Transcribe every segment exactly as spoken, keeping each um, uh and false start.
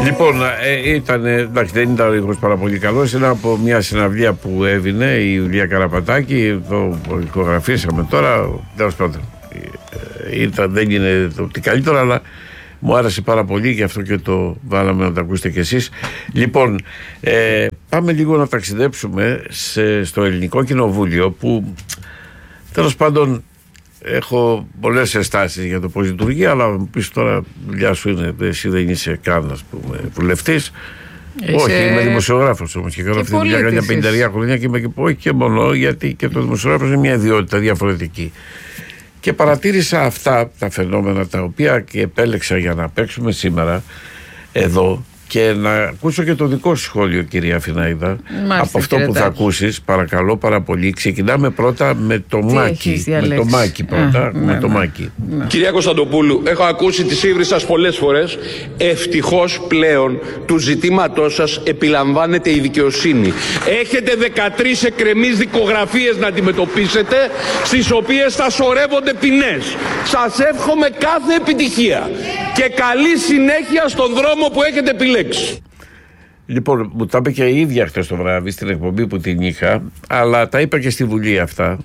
Λοιπόν, ε, ήταν, εντάξει, δεν ήταν ο ήχος πάρα πολύ καλός. Είναι από μια συναυλία που έβηνε η Ιουλία Καραπατάκη. Το ηχογραφήσαμε τώρα. Τέλος πάντων, ήταν, δεν είναι το τι καλύτερο, αλλά μου άρεσε πάρα πολύ, γι' αυτό και το βάλαμε να το ακούσετε κι εσείς. Λοιπόν, ε, πάμε λίγο να ταξιδέψουμε σε, στο Ελληνικό Κοινοβούλιο, που τέλος πάντων έχω πολλές ενστάσεις για το πώς λειτουργεί, αλλά μου πεις τώρα, δουλειά σου είναι, εσύ δεν είσαι καν, ας πούμε, βουλευτής. Είσαι... Όχι, είμαι δημοσιογράφος όμως και κάνω αυτή τη δουλειά για πενήντα χρόνια και είμαι και, όχι και μόνο, γιατί και το δημοσιογράφος είναι μια ιδιότητα διαφορετική. Και παρατήρησα αυτά τα φαινόμενα τα οποία και επέλεξα για να παίξουμε σήμερα εδώ και να ακούσω και το δικό σου σχόλιο, κυρία Αθηναίδα. Μάλιστα, από αυτό που θα ακούσεις, παρακαλώ πάρα πολύ. Ξεκινάμε πρώτα με το Τι Μάκη. Με το Μάκη πρώτα. Α, με ναι, το ναι. Μάκη. Ναι. Κυρία Κωνσταντοπούλου, έχω ακούσει τις ύβρις σας πολλές φορές. Ευτυχώς πλέον του ζητήματός σας επιλαμβάνεται η δικαιοσύνη. Έχετε δεκατρείς εκκρεμείς δικογραφίες να αντιμετωπίσετε, στις οποίες θα σωρεύονται ποινές. Σας εύχομαι κάθε επιτυχία και καλή συνέχεια στον δρόμο που έχετε επιλέξει. Λοιπόν, μου τα είπε και η ίδια χθες το βράδυ στην εκπομπή που την είχα, αλλά τα είπα και στη Βουλή αυτά.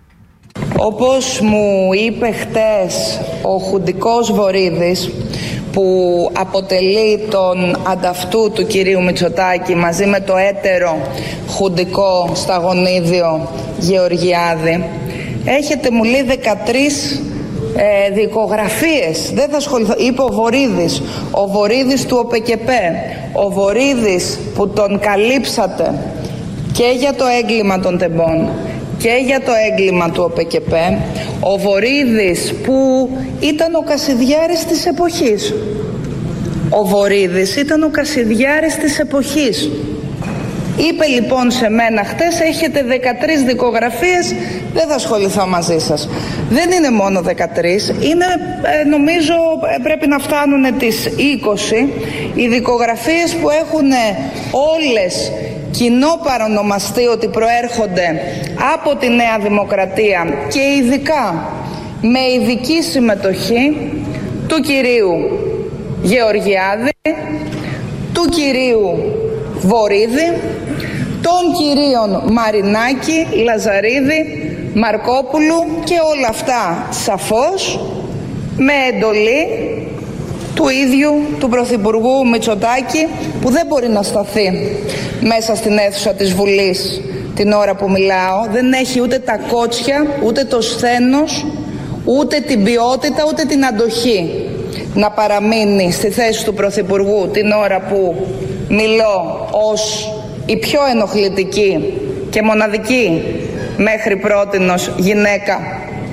Όπως μου είπε χτες ο Χουντικός Βορίδης, που αποτελεί τον ανταυτού του κυρίου Μητσοτάκη μαζί με το έτερο Χουντικό σταγονίδιο Γεωργιάδη, έχετε, μου λέει, δεκατρείς Ε, δικογραφίες. Δεν θα ασχοληθώ. Είπε ο Βορίδης, ο Βορίδης του ΟΠΕΚΕΠΕ, ο Βορίδης που τον καλύψατε και για το έγκλημα των τεμπών και για το έγκλημα του ΟΠΕΚΕΠΕ, ο Βορίδης που ήταν ο Κασιδιάρης της εποχής. Ο Βορίδης ήταν ο Κασιδιάρης της εποχής. Είπε λοιπόν σε μένα χτες, έχετε δεκατρείς δικογραφίες, δεν θα ασχοληθώ μαζί σας. Δεν είναι μόνο δεκατρείς, είναι, ε, νομίζω πρέπει να φτάνουν τις είκοσι οι δικογραφίες που έχουν όλες κοινό παρονομαστή ότι προέρχονται από τη Νέα Δημοκρατία και ειδικά με ειδική συμμετοχή του κυρίου Γεωργιάδη, του κυρίου Βορίδη, των κυρίων Μαρινάκη, Λαζαρίδη, Μαρκόπουλου και όλα αυτά σαφώς με εντολή του ίδιου του Πρωθυπουργού Μητσοτάκη, που δεν μπορεί να σταθεί μέσα στην αίθουσα της Βουλής την ώρα που μιλάω. Δεν έχει ούτε τα κότσια, ούτε το σθένος, ούτε την ποιότητα, ούτε την αντοχή να παραμείνει στη θέση του Πρωθυπουργού την ώρα που μιλώ ως η πιο ενοχλητική και μοναδική μέχρι πρότινος γυναίκα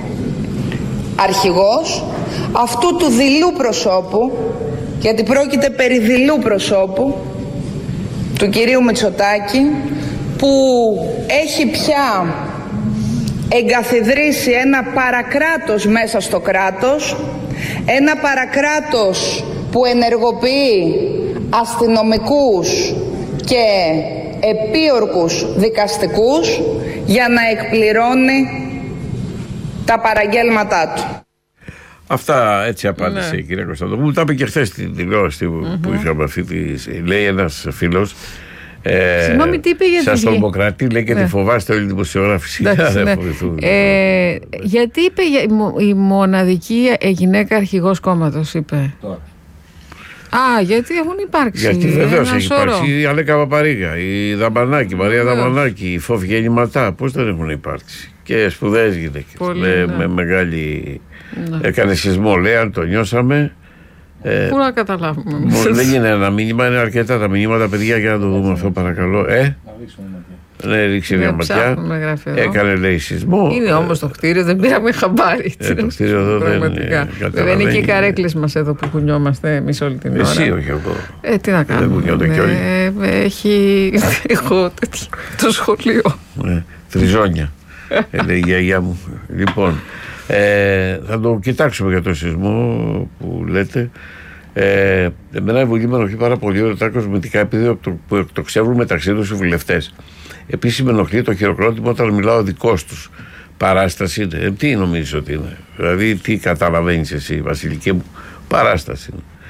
αρχηγός αυτού του δειλού προσώπου, γιατί πρόκειται περί δειλού προσώπου, του κυρίου Μητσοτάκη, που έχει πια εγκαθιδρύσει ένα παρακράτος μέσα στο κράτος, ένα παρακράτος που ενεργοποιεί αστυνομικούς και επίορκους δικαστικούς για να εκπληρώνει τα παραγγέλματά του. Αυτά έτσι απάντησε, ναι, η κυρία Κωνσταντοπούλου. Τα είπε και χθες στην τηλεόραση mm-hmm. που είχαμε αυτή τη. Λέει ένας φίλος. Ε, Συγγνώμη, τι είπε για σας τρομοκρατεί, λέει, και ναι, τη φοβάστε όλοι οι δημοσιογράφοι. Ναι. Ε, γιατί είπε η μοναδική γυναίκα αρχηγός κόμματος, είπε. Τώρα. Α, γιατί έχουν υπάρξει. Γιατί βεβαίως έχει σώρο. υπάρξει η Αλέκα Παπαρίγα, η Δαμπανάκη, η Μαρία Δαμπανάκη, η Φόβη Ματά. Πώς δεν έχουν υπάρξει. Και σπουδαίες γυναίκες. Με, ναι. με μεγάλη. Ναι. Έκανε σεισμό, λέει, αν το νιώσαμε. Ε, Πού να καταλάβουμε. Δεν είναι ένα μήνυμα, είναι αρκετά τα μηνύματα, παιδιά, για να το δούμε αυτό, παρακαλώ. Ε, ναι, ρίξε μια ματιά. Έκανε, λέει, σεισμό. Είναι όμως το κτίριο, δεν πήραμε χαμπάρι. Ε, το κτίριο εδώ δεν δεν είναι και οι καρέκλες μας εδώ που κουνιόμαστε εμείς όλη την ώρα. Εσύ, όχι εγώ. Ε, τι να κάνουμε. Δεν κουνιόνται κι όλοι. Έχει. Εγώ το σχολείο. Τριζόνια. Λέει η γιαγιά μου. Λοιπόν. Ε, θα το κοιτάξουμε για το σεισμό που λέτε. Ε, εμένα η Βουλή με ενοχλεί πάρα πολύ ρωτά κοσμητικά, επειδή που εκτοξεύουν μεταξύ τους οι βουλευτές. Επίσης με ενοχλεί το χειροκρότημα όταν μιλάω δικός τους. Παράσταση είναι. Ε, τι νομίζεις ότι είναι? Δηλαδή, τι καταλαβαίνεις εσύ, Βασιλική μου? Παράσταση είναι.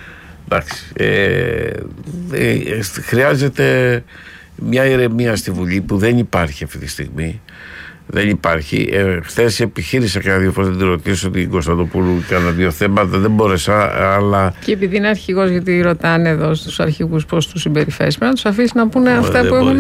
Εντάξει. Ε, ε, χρειάζεται μια ηρεμία στη Βουλή που δεν υπάρχει αυτή τη στιγμή. Δεν υπάρχει. Ε, χθες επιχείρησα και δύο φορές να την ρωτήσω την Κωνσταντοπούλου, κάνα δύο θέματα, δεν μπόρεσα, αλλά. Και επειδή είναι αρχηγός, γιατί ρωτάνε εδώ στους αρχηγούς πώς τους συμπεριφέρεις, πρέπει να τους αφήσει να πούνε αυτά που έχουν